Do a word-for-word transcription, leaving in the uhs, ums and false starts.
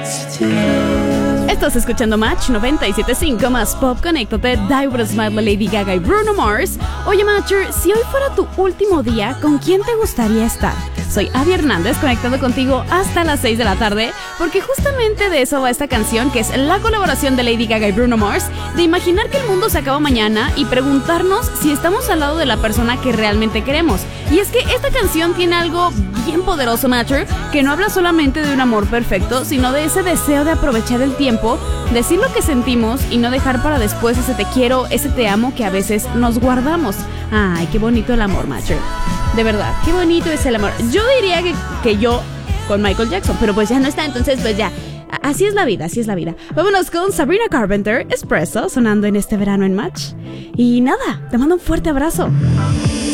Estás escuchando Match noventa y siete punto cinco más Pop. Conéctate, Die With A Smile de Lady Gaga y Bruno Mars. Oye, Matcher, si hoy fuera tu último día, ¿con quién te gustaría estar? Soy Abby Hernández, conectado contigo hasta las seis de la tarde, porque justamente de eso va esta canción, que es la colaboración de Lady Gaga y Bruno Mars, de imaginar que el mundo se acaba mañana y preguntarnos si estamos al lado de la persona que realmente queremos. Y es que esta canción tiene algo bien poderoso, Matcher, que no habla solamente de un amor perfecto, sino de ese deseo de aprovechar el tiempo, decir lo que sentimos y no dejar para después ese te quiero, ese te amo que a veces nos guardamos. Ay, qué bonito el amor, Matcher. De verdad, qué bonito es el amor. Yo diría que, que yo con Michael Jackson, pero pues ya no está, entonces pues ya. Así es la vida, así es la vida. Vámonos con Sabrina Carpenter, Espresso, sonando en este verano en Match. Y nada, te mando un fuerte abrazo.